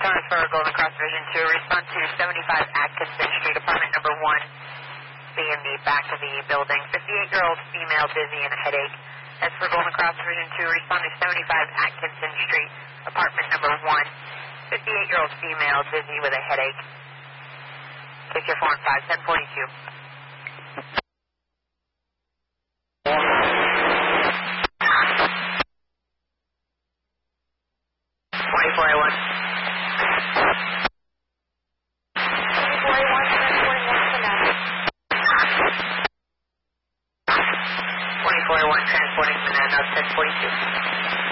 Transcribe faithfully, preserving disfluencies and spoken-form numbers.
Cars for Golden Cross Division two. Respond to seventy-five Atkinson Street, apartment number one. Be in the back of the building. fifty-eight-year-old female, dizzy and a headache. That's for Golden Cross Division two. Respond to seventy-five Atkinson Street, apartment number one. fifty-eight-year-old female, dizzy with a headache. Take your four and five, ten forty-two.